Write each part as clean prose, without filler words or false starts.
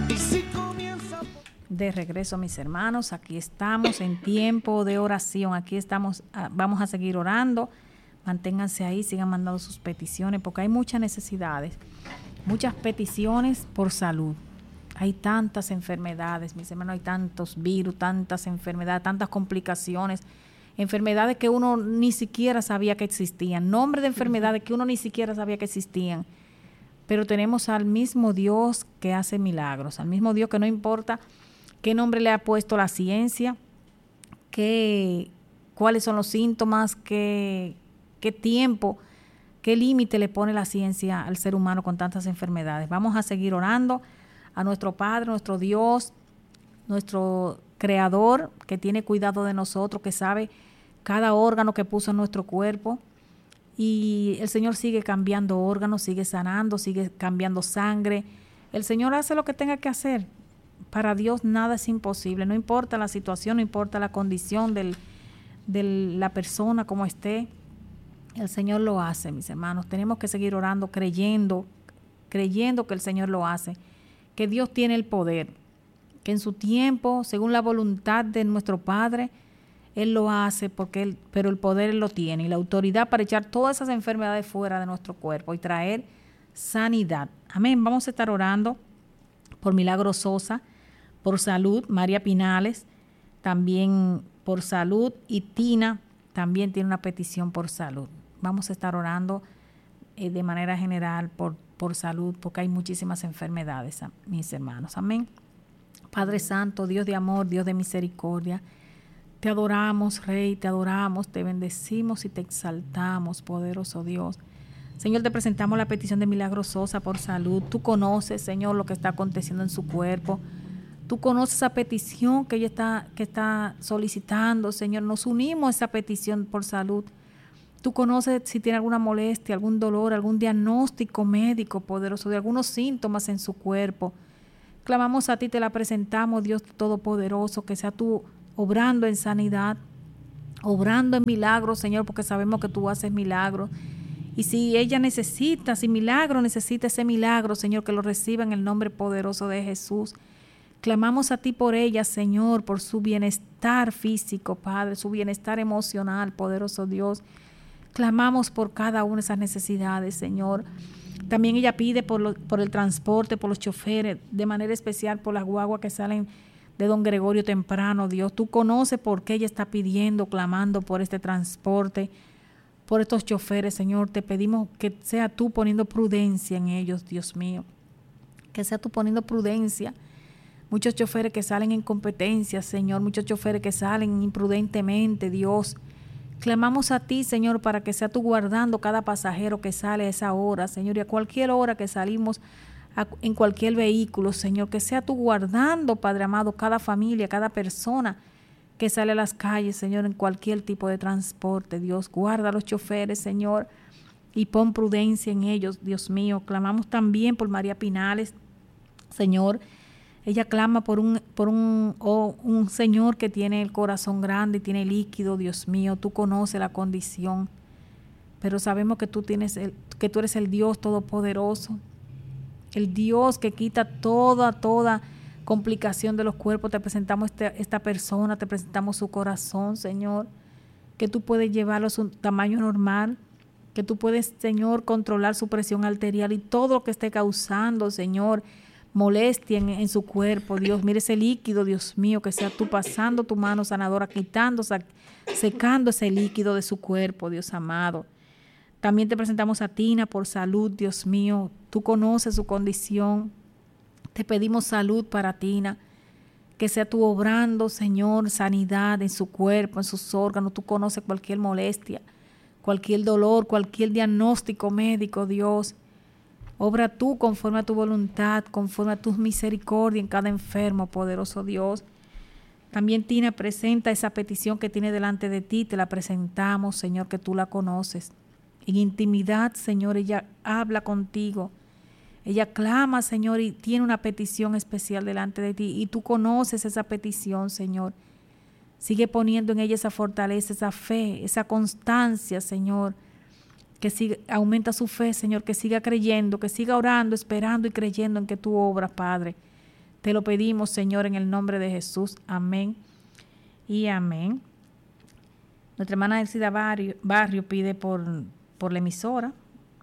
De regreso, mis hermanos, aquí estamos en tiempo de oración, aquí estamos, vamos a seguir orando, manténganse ahí, sigan mandando sus peticiones, porque hay muchas necesidades, muchas peticiones por salud, hay tantas enfermedades, mis hermanos, hay tantos virus, tantas enfermedades, tantas complicaciones, enfermedades que uno ni siquiera sabía que existían, nombres de enfermedades que uno ni siquiera sabía que existían, pero tenemos al mismo Dios que hace milagros, al mismo Dios que no importa qué nombre le ha puesto la ciencia, cuáles son los síntomas, qué tiempo, qué límite le pone la ciencia al ser humano con tantas enfermedades. Vamos a seguir orando a nuestro Padre, nuestro Dios, nuestro Creador, que tiene cuidado de nosotros, que sabe cada órgano que puso en nuestro cuerpo. Y el Señor sigue cambiando órganos, sigue sanando, sigue cambiando sangre. El Señor hace lo que tenga que hacer. Para Dios nada es imposible, no importa la situación, no importa la condición de la persona como esté, el Señor lo hace, mis hermanos. Tenemos que seguir orando, creyendo que el Señor lo hace, que Dios tiene el poder, que en su tiempo, según la voluntad de nuestro Padre, Él lo hace, pero el poder Él lo tiene y la autoridad para echar todas esas enfermedades fuera de nuestro cuerpo y traer sanidad. Amén. Vamos a estar orando por Milagro Sosa, por salud, María Pinales, también por salud, y Tina también tiene una petición por salud. Vamos a estar orando de manera general por salud, porque hay muchísimas enfermedades, mis hermanos. Amén. Padre Santo, Dios de amor, Dios de misericordia, te adoramos, Rey, te adoramos, te bendecimos y te exaltamos, poderoso Dios. Señor, te presentamos la petición de Milagro Sosa por salud. Tú conoces, Señor, lo que está aconteciendo en su cuerpo. Tú conoces esa petición que ella está solicitando, Señor. Nos unimos a esa petición por salud. Tú conoces si tiene alguna molestia, algún dolor, algún diagnóstico médico poderoso de algunos síntomas en su cuerpo. Clamamos a ti, te la presentamos, Dios Todopoderoso, que sea tú obrando en sanidad, obrando en milagros, Señor, porque sabemos que tú haces milagros. Y si ella necesita ese milagro, Señor, que lo reciba en el nombre poderoso de Jesús. Clamamos a ti por ella, Señor, por su bienestar físico, Padre, su bienestar emocional, poderoso Dios. Clamamos por cada una de esas necesidades, Señor. También ella pide por el transporte, por los choferes, de manera especial por las guaguas que salen de Don Gregorio temprano, Dios. Tú conoces por qué ella está pidiendo, clamando por este transporte, por estos choferes, Señor. Te pedimos que sea tú poniendo prudencia en ellos, Dios mío. Que sea tú poniendo prudencia. Muchos choferes que salen en competencia, Señor. Muchos choferes que salen imprudentemente, Dios. Clamamos a ti, Señor, para que sea tú guardando cada pasajero que sale a esa hora, Señor. Y a cualquier hora que salimos en cualquier vehículo, Señor. Que sea tú guardando, Padre amado, cada familia, cada persona que sale a las calles, Señor, en cualquier tipo de transporte. Dios, guarda a los choferes, Señor, y pon prudencia en ellos, Dios mío. Clamamos también por María Pinales, Señor. Ella clama por un Señor que tiene el corazón grande y tiene líquido, Dios mío. Tú conoces la condición, pero sabemos que tú eres el Dios todopoderoso, el Dios que quita toda complicación de los cuerpos. Te presentamos esta persona, te presentamos su corazón, Señor, que tú puedes llevarlo a su tamaño normal, que tú puedes, Señor, controlar su presión arterial y todo lo que esté causando, Señor, molestia en su cuerpo. Dios, mire ese líquido, Dios mío, que sea tú pasando tu mano sanadora, secando ese líquido de su cuerpo, Dios amado. También te presentamos a Tina por salud, Dios mío. Tú conoces su condición. Te pedimos salud para Tina, que sea tú obrando, Señor, sanidad en su cuerpo, en sus órganos. Tú conoces cualquier molestia, cualquier dolor, cualquier diagnóstico médico, Dios. Obra tú conforme a tu voluntad, conforme a tus misericordias en cada enfermo, poderoso Dios. También Tina presenta esa petición que tiene delante de ti, te la presentamos, Señor, que tú la conoces. En intimidad, Señor, ella habla contigo. Ella clama, Señor, y tiene una petición especial delante de ti. Y tú conoces esa petición, Señor. Sigue poniendo en ella esa fortaleza, esa fe, esa constancia, Señor. Que aumenta su fe, Señor, que siga creyendo, que siga orando, esperando y creyendo en que tú obras, Padre. Te lo pedimos, Señor, en el nombre de Jesús. Amén y amén. Nuestra hermana Elcida Barrio pide por la emisora,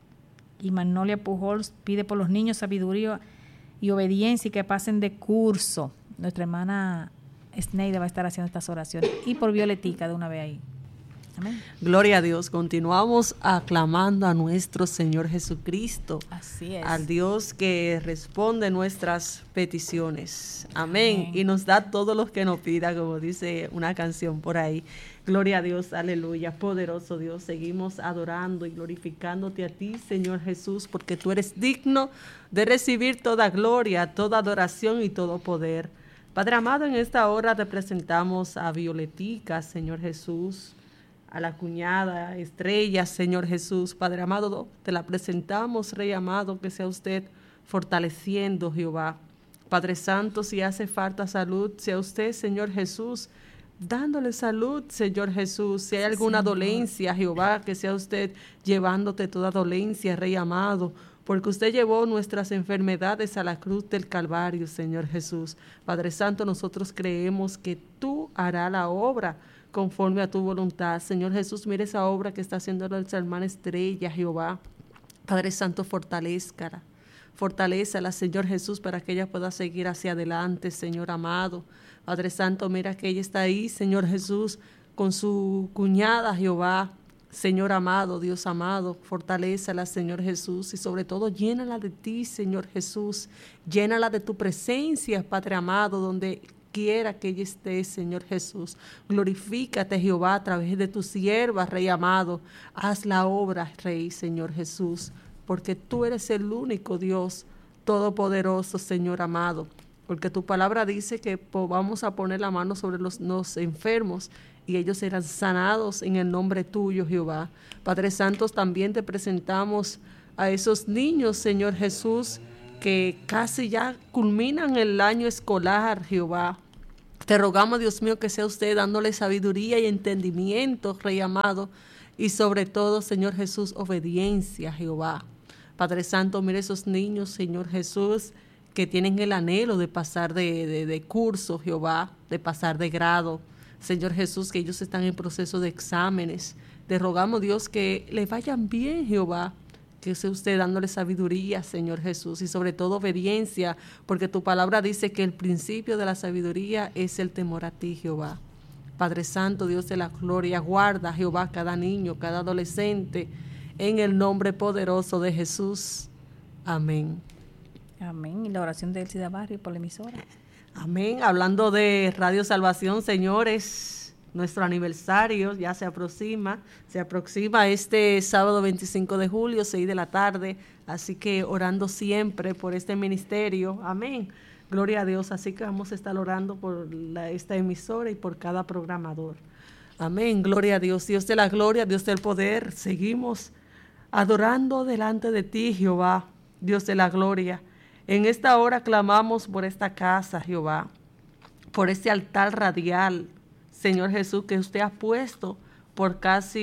y Magnolia Pujols pide por los niños sabiduría y obediencia y que pasen de curso. Nuestra hermana Sneida va a estar haciendo estas oraciones. Y por Violetica de una vez ahí. Amén. Gloria a Dios. Continuamos aclamando a nuestro Señor Jesucristo. Así es. Al Dios que responde nuestras peticiones. Amén. Y nos da todo lo que nos pida, como dice una canción por ahí. Gloria a Dios, aleluya. Poderoso Dios, seguimos adorando y glorificándote a ti, Señor Jesús, porque tú eres digno de recibir toda gloria, toda adoración y todo poder. Padre amado, en esta hora te presentamos a Violetica, Señor Jesús, a la cuñada Estrella, Señor Jesús. Padre amado, te la presentamos, Rey amado, que sea usted fortaleciendo, Jehová. Padre Santo, si hace falta salud, sea usted, Señor Jesús, dándole salud, Señor Jesús. Si hay alguna dolencia, Jehová, que sea usted llevándote toda dolencia, Rey amado, porque usted llevó nuestras enfermedades a la cruz del Calvario, Señor Jesús. Padre Santo, nosotros creemos que tú harás la obra conforme a tu voluntad. Señor Jesús, mire esa obra que está haciendo nuestra hermana Estrella, Jehová. Padre Santo, fortalézcala. Fortalézala, Señor Jesús, para que ella pueda seguir hacia adelante, Señor amado. Padre Santo, mira que ella está ahí, Señor Jesús, con su cuñada, Jehová. Señor amado, Dios amado, fortalézala, Señor Jesús, y sobre todo llénala de ti, Señor Jesús. Llénala de tu presencia, Padre amado, donde quiera que ella esté, Señor Jesús. Glorifícate, Jehová, a través de tu sierva, Rey amado. Haz la obra, Rey, Señor Jesús, porque tú eres el único Dios todopoderoso, Señor amado. Porque tu palabra dice que vamos a poner la mano sobre los enfermos y ellos serán sanados en el nombre tuyo, Jehová. Padre Santo, también te presentamos a esos niños, Señor Jesús, que casi ya culminan el año escolar, Jehová. Te rogamos, Dios mío, que sea usted dándole sabiduría y entendimiento, Rey amado, y sobre todo, Señor Jesús, obediencia, Jehová. Padre Santo, mire esos niños, Señor Jesús, que tienen el anhelo de pasar de curso, Jehová, de pasar de grado. Señor Jesús, que ellos están en proceso de exámenes. Te rogamos, Dios, que les vayan bien, Jehová, que sea usted dándole sabiduría, Señor Jesús, y sobre todo obediencia, porque tu palabra dice que el principio de la sabiduría es el temor a ti, Jehová. Padre Santo, Dios de la gloria, guarda, Jehová, cada niño, cada adolescente, en el nombre poderoso de Jesús. Amén. Amén. Y la oración de Elcida Barrio por la emisora. Amén. Hablando de Radio Salvación, señores, nuestro aniversario ya se aproxima este sábado 25 de julio, 6 de la tarde, así que orando siempre por este ministerio. Amén. Gloria a Dios, así que vamos a estar orando por esta emisora y por cada programador. Amén. Gloria a Dios, Dios de la gloria, Dios del poder. Seguimos adorando delante de ti, Jehová, Dios de la gloria. En esta hora clamamos por esta casa, Jehová, por este altar radial, Señor Jesús, que usted ha puesto por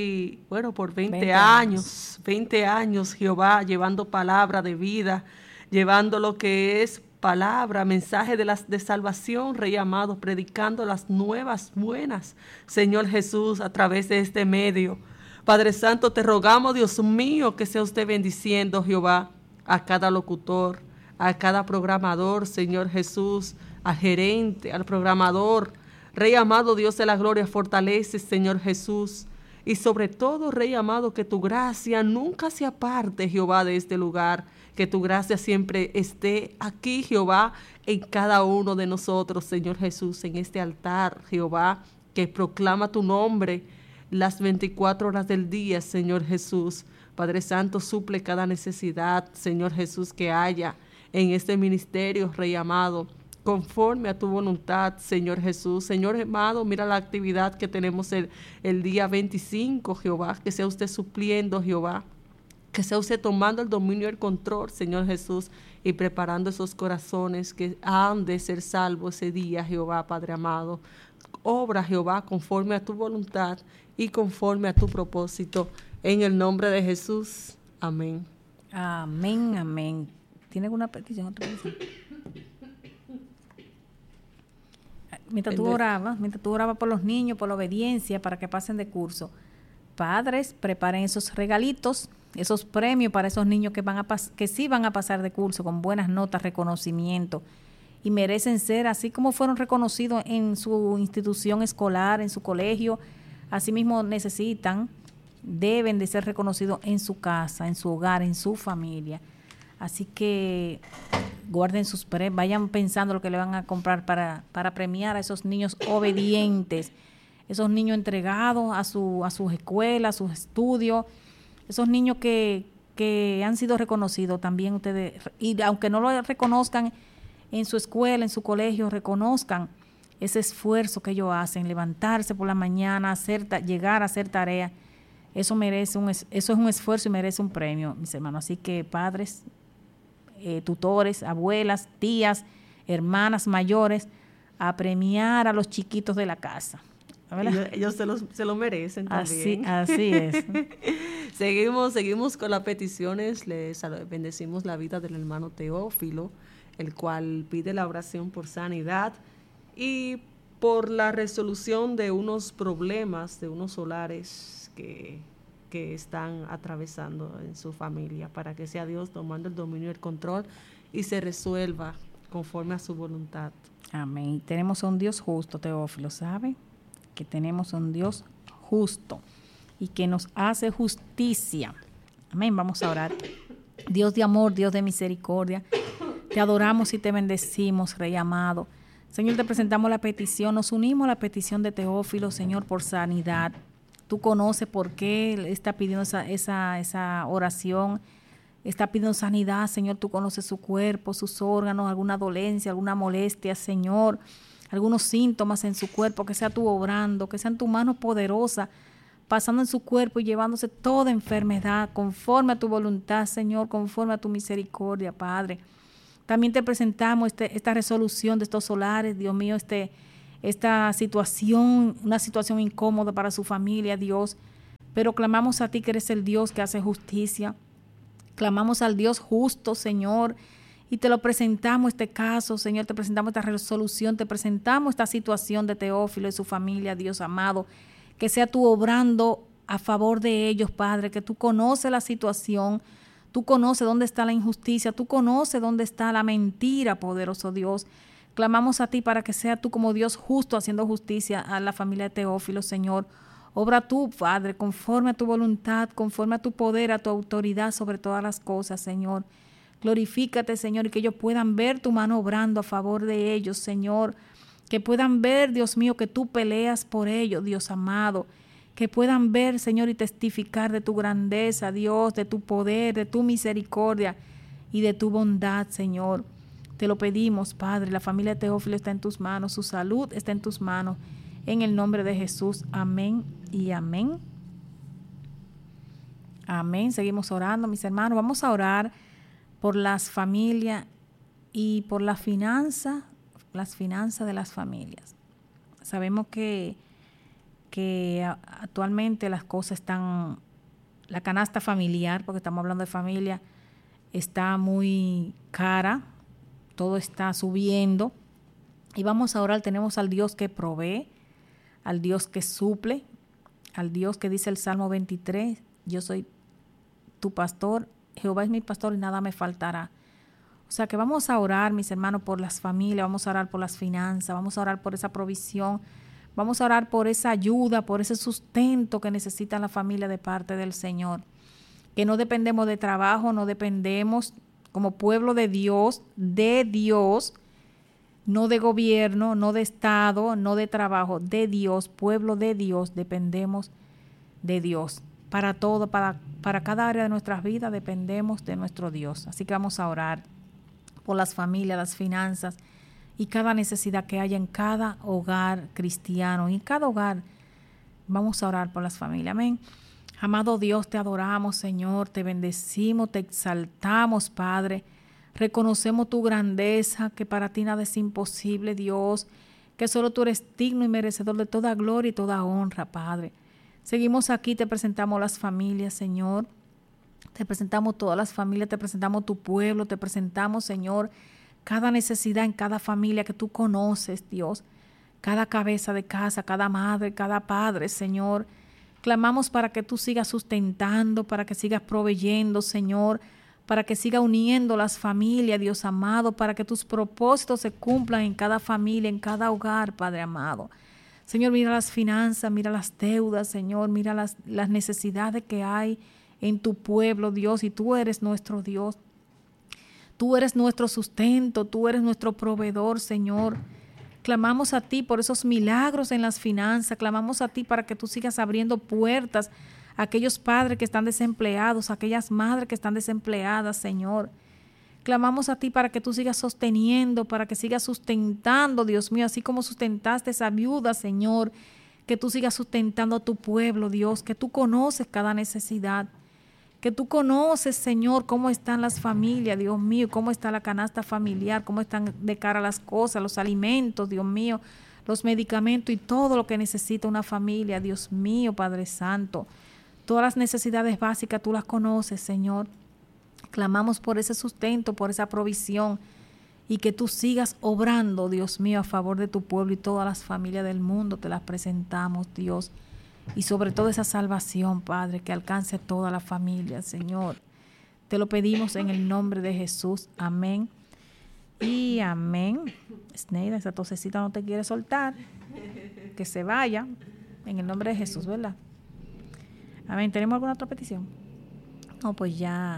por 20 años, 20 años, Jehová, llevando palabra de vida, llevando lo que es palabra, mensaje de salvación, Rey amado, predicando las nuevas buenas, Señor Jesús, a través de este medio. Padre Santo, te rogamos, Dios mío, que sea usted bendiciendo, Jehová, a cada locutor, a cada programador, Señor Jesús, al gerente, al programador. Rey amado, Dios de la gloria, fortalece, Señor Jesús. Y sobre todo, Rey amado, que tu gracia nunca se aparte, Jehová, de este lugar. Que tu gracia siempre esté aquí, Jehová, en cada uno de nosotros, Señor Jesús, en este altar, Jehová, que proclama tu nombre las 24 horas del día, Señor Jesús. Padre Santo, suple cada necesidad, Señor Jesús, que haya en este ministerio, Rey amado, conforme a tu voluntad, Señor Jesús. Señor amado, mira la actividad que tenemos el día 25, Jehová, que sea usted supliendo, Jehová, que sea usted tomando el dominio y el control, Señor Jesús, y preparando esos corazones que han de ser salvos ese día, Jehová, Padre amado. Obra, Jehová, conforme a tu voluntad y conforme a tu propósito, en el nombre de Jesús. Amén. Amén, amén. ¿Tiene alguna petición? ¿Otra petición? mientras tú orabas por los niños, por la obediencia, para que pasen de curso, padres, preparen esos regalitos, esos premios para esos niños que sí van a pasar de curso con buenas notas, reconocimiento, y merecen ser, así como fueron reconocidos en su institución escolar, en su colegio, así mismo deben de ser reconocidos en su casa, en su hogar, en su familia. Así que guarden sus vayan pensando lo que le van a comprar para premiar a esos niños obedientes, esos niños entregados a sus escuelas, a sus estudios, esos niños que han sido reconocidos también ustedes, y aunque no lo reconozcan en su escuela, en su colegio, reconozcan ese esfuerzo que ellos hacen, levantarse por la mañana, llegar a hacer tarea. Eso es un esfuerzo y merece un premio, mis hermanos. Así que padres, tutores, abuelas, tías, hermanas mayores, a premiar a los chiquitos de la casa. Ellos se lo merecen también. Así es. Seguimos con las peticiones. Les bendecimos la vida del hermano Teófilo, el cual pide la oración por sanidad y por la resolución de unos problemas, de unos solares que están atravesando en su familia, para que sea Dios tomando el dominio y el control y se resuelva conforme a su voluntad. Amén. Tenemos a un Dios justo, Teófilo, ¿sabe? Que tenemos un Dios justo y que nos hace justicia. Amén. Vamos a orar. Dios de amor, Dios de misericordia, te adoramos y te bendecimos, Rey amado. Señor, te presentamos la petición, nos unimos a la petición de Teófilo, Señor, por sanidad. Tú conoces por qué él está pidiendo esa oración, está pidiendo sanidad, Señor. Tú conoces su cuerpo, sus órganos, alguna dolencia, alguna molestia, Señor, algunos síntomas en su cuerpo, que sea tú obrando, que sean tu mano poderosa, pasando en su cuerpo y llevándose toda enfermedad, conforme a tu voluntad, Señor, conforme a tu misericordia, Padre. También te presentamos esta resolución de estos solares, Dios mío, esta situación, una situación incómoda para su familia, Dios. Pero clamamos a ti que eres el Dios que hace justicia. Clamamos al Dios justo, Señor, y te lo presentamos este caso, Señor, te presentamos esta resolución, te presentamos esta situación de Teófilo y su familia, Dios amado, que sea tú obrando a favor de ellos, Padre, que tú conoces la situación, tú conoces dónde está la injusticia, tú conoces dónde está la mentira, poderoso Dios. Clamamos a ti para que sea tú como Dios justo haciendo justicia a la familia de Teófilo, Señor. Obra tú, Padre, conforme a tu voluntad, conforme a tu poder, a tu autoridad sobre todas las cosas, Señor. Glorifícate, Señor, y que ellos puedan ver tu mano obrando a favor de ellos, Señor. Que puedan ver, Dios mío, que tú peleas por ellos, Dios amado. Que puedan ver, Señor, y testificar de tu grandeza, Dios, de tu poder, de tu misericordia y de tu bondad, Señor. Te lo pedimos, Padre. La familia de Teófilo está en tus manos, su salud está en tus manos. En el nombre de Jesús, amén y amén. Amén. Seguimos orando, mis hermanos. Vamos a orar por las familias y por las finanzas de las familias. Sabemos que actualmente las cosas están, la canasta familiar, porque estamos hablando de familia, está muy cara, todo está subiendo. Y vamos a orar, tenemos al Dios que provee, al Dios que suple, al Dios que dice el Salmo 23, yo soy tu pastor, Jehová es mi pastor y nada me faltará. O sea que vamos a orar, mis hermanos, por las familias, vamos a orar por las finanzas, vamos a orar por esa provisión, vamos a orar por esa ayuda, por ese sustento que necesita la familia de parte del Señor. Que no dependemos de trabajo, no dependemos como pueblo de Dios, no de gobierno, no de Estado, no de trabajo, de Dios, pueblo de Dios, dependemos de Dios. Para todo, para cada área de nuestras vidas dependemos de nuestro Dios. Así que vamos a orar por las familias, las finanzas y cada necesidad que haya en cada hogar cristiano. Y en cada hogar vamos a orar por las familias. Amén. Amado Dios, te adoramos, Señor, te bendecimos, te exaltamos, Padre. Reconocemos tu grandeza, que para ti nada es imposible, Dios, que solo tú eres digno y merecedor de toda gloria y toda honra, Padre. Seguimos aquí, te presentamos las familias, Señor. Te presentamos todas las familias, te presentamos tu pueblo, te presentamos, Señor, cada necesidad en cada familia que tú conoces, Dios. cada cabeza de casa, cada madre, cada padre, Señor. Clamamos para que tú sigas sustentando, para que sigas proveyendo, Señor, para que siga uniendo las familias, Dios amado, para que tus propósitos se cumplan en cada familia, en cada hogar, Padre amado. Señor, mira las finanzas, mira las deudas, Señor, mira las necesidades que hay en tu pueblo, Dios, y tú eres nuestro Dios. Tú eres nuestro sustento, tú eres nuestro proveedor, Señor. Clamamos a ti por esos milagros en las finanzas, clamamos a ti para que tú sigas abriendo puertas a aquellos padres que están desempleados, a aquellas madres que están desempleadas, Señor. Clamamos a ti para que tú sigas sosteniendo, para que sigas sustentando, Dios mío, así como sustentaste a esa viuda, Señor, que tú sigas sustentando a tu pueblo, Dios, que tú conoces cada necesidad, que tú conoces, Señor, cómo están las familias, Dios mío, cómo está la canasta familiar, cómo están de cara las cosas, los alimentos, Dios mío, los medicamentos y todo lo que necesita una familia, Dios mío, Padre Santo. Todas las necesidades básicas tú las conoces, Señor. Clamamos por ese sustento, por esa provisión y que tú sigas obrando, Dios mío, a favor de tu pueblo y todas las familias del mundo. Te las presentamos, Dios. Y sobre todo esa salvación, Padre, que alcance a toda la familia, Señor. Te lo pedimos en el nombre de Jesús. Amén. Y amén. Sneida, esa tosecita no te quiere soltar. Que se vaya. En el nombre de Jesús, ¿verdad? Amén. ¿Tenemos alguna otra petición? No, pues ya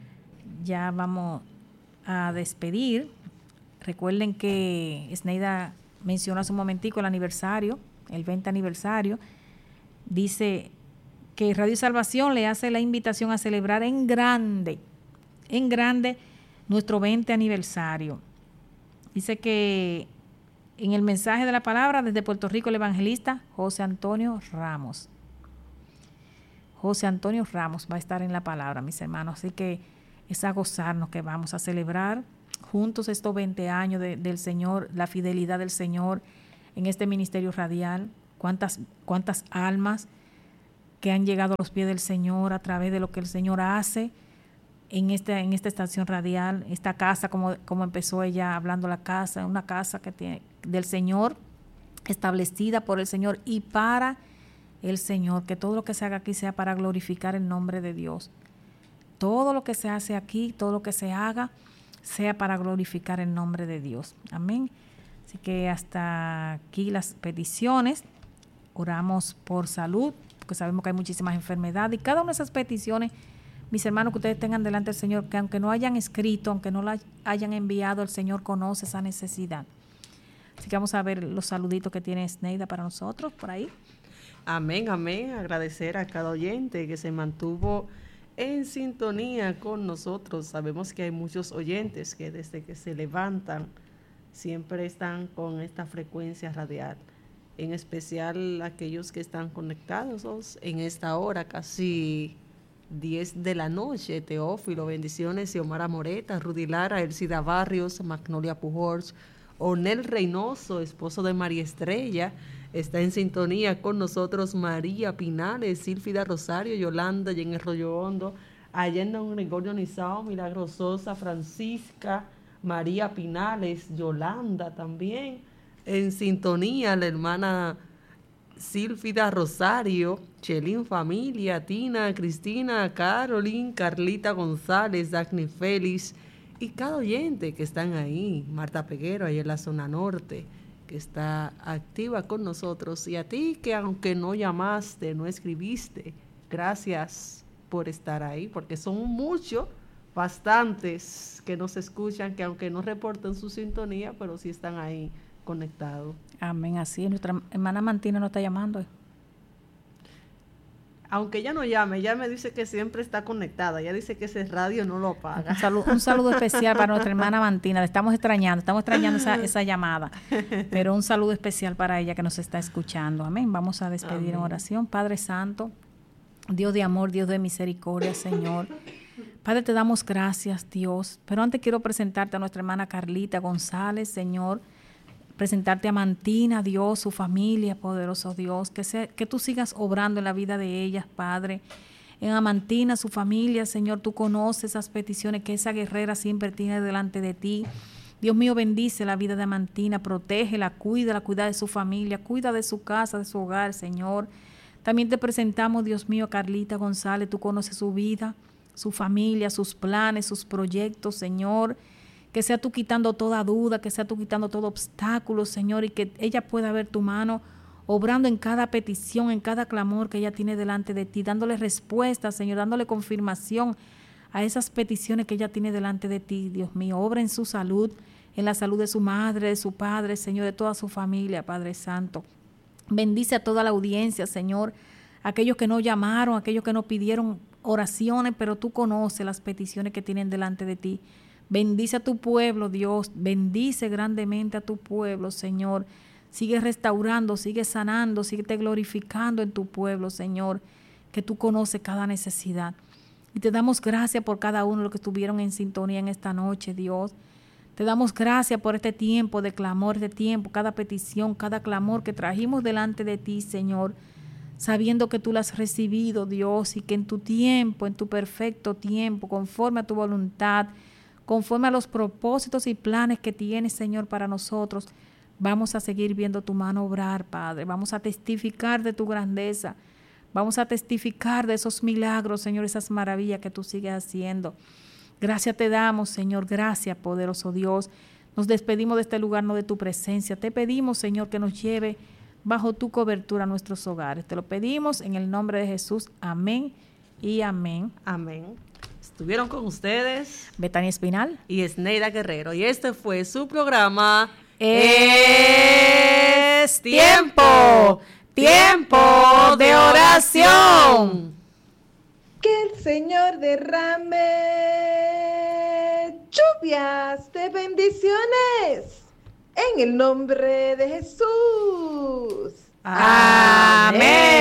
vamos a despedir. Recuerden que Sneida mencionó hace un momentico el aniversario, el 20 aniversario. Dice que Radio Salvación le hace la invitación a celebrar en grande nuestro 20 aniversario. Dice que en el mensaje de la palabra desde Puerto Rico el evangelista José Antonio Ramos. José Antonio Ramos va a estar en la palabra, mis hermanos. Así que es a gozarnos que vamos a celebrar juntos estos 20 años del Señor, la fidelidad del Señor en este ministerio radial. Cuántas almas que han llegado a los pies del Señor a través de lo que el Señor hace en esta estación radial, esta casa, como empezó ella hablando, la casa, una casa que tiene del Señor, establecida por el Señor y para el Señor, que todo lo que se haga aquí sea para glorificar el nombre de Dios. Todo lo que se hace aquí, todo lo que se haga, sea para glorificar el nombre de Dios. Amén. Así que hasta aquí las peticiones. Oramos por salud, porque sabemos que hay muchísimas enfermedades. Y cada una de esas peticiones, mis hermanos, que ustedes tengan delante del Señor, que aunque no hayan escrito, aunque no la hayan enviado, el Señor conoce esa necesidad. Así que vamos a ver los saluditos que tiene Sneida para nosotros por ahí. Amén, amén. Agradecer a cada oyente que se mantuvo en sintonía con nosotros. Sabemos que hay muchos oyentes que desde que se levantan siempre están con esta frecuencia radial. En especial aquellos que están conectados en esta hora, casi 10 de la noche. Teófilo, bendiciones, Xiomara Moreta, Rudy Lara, Elcida Barrios, Magnolia Pujols, Onel Reynoso, esposo de María Estrella, está en sintonía con nosotros. María Pinales, Silfida Rosario, Yolanda, y en el Rollo Hondo, Allenda Gregorio Nizao, Milagro Sosa, Francisca, María Pinales, Yolanda también. En sintonía, la hermana Silfida Rosario, Chelín Familia, Tina, Cristina, Carolyn, Carlita González, Dagny Félix y cada oyente que están ahí. Marta Peguero, ahí en la zona norte, que está activa con nosotros. Y a ti que aunque no llamaste, no escribiste, gracias por estar ahí, porque son muchos, bastantes que nos escuchan, que aunque no reporten su sintonía, pero sí están ahí conectado. Amén, así. Nuestra hermana Mantina nos está llamando. Aunque ella no llame, ella me dice que siempre está conectada. Ella dice que ese radio no lo apaga. Un saludo especial para nuestra hermana Mantina. La estamos extrañando esa llamada. Pero un saludo especial para ella que nos está escuchando. Amén. Vamos a despedir. Amén. En oración. Padre Santo, Dios de amor, Dios de misericordia, Señor. Padre, te damos gracias, Dios. Pero antes quiero presentarte a nuestra hermana Carlita González, Señor. Presentarte a Mantina, Dios, su familia, poderoso Dios, que tú sigas obrando en la vida de ellas, Padre. En Amantina, su familia, Señor, tú conoces esas peticiones que esa guerrera siempre tiene delante de ti. Dios mío, bendice la vida de Amantina, protégela, cuida de su familia, cuida de su casa, de su hogar, Señor. También te presentamos, Dios mío, a Carlita González, tú conoces su vida, su familia, sus planes, sus proyectos, Señor. Que sea tú quitando toda duda, que sea tú quitando todo obstáculo, Señor, y que ella pueda ver tu mano obrando en cada petición, en cada clamor que ella tiene delante de ti, dándole respuesta, Señor, dándole confirmación a esas peticiones que ella tiene delante de ti, Dios mío. Obra en su salud, en la salud de su madre, de su padre, Señor, de toda su familia, Padre Santo. Bendice a toda la audiencia, Señor, aquellos que no llamaron, aquellos que no pidieron oraciones, pero tú conoces las peticiones que tienen delante de ti. Bendice a tu pueblo, Dios, bendice grandemente a tu pueblo, Señor. Sigue restaurando, sigue sanando, sigue te glorificando en tu pueblo, Señor, que tú conoces cada necesidad. Y te damos gracias por cada uno de los que estuvieron en sintonía en esta noche, Dios. Te damos gracias por este tiempo de clamor, este tiempo, cada petición, cada clamor que trajimos delante de ti, Señor, sabiendo que tú la has recibido, Dios, y que en tu tiempo, en tu perfecto tiempo, conforme a tu voluntad, conforme a los propósitos y planes que tienes, Señor, para nosotros, vamos a seguir viendo tu mano obrar, Padre. Vamos a testificar de tu grandeza. Vamos a testificar de esos milagros, Señor, esas maravillas que tú sigues haciendo. Gracias te damos, Señor. Gracias, poderoso Dios. Nos despedimos de este lugar, no de tu presencia. Te pedimos, Señor, que nos lleve bajo tu cobertura a nuestros hogares. Te lo pedimos en el nombre de Jesús. Amén y amén. Amén. Estuvieron con ustedes Betania Espinal y Esneida Guerrero. Y este fue su programa Es Tiempo, Tiempo de Oración. Que el Señor derrame lluvias de bendiciones en el nombre de Jesús. Amén.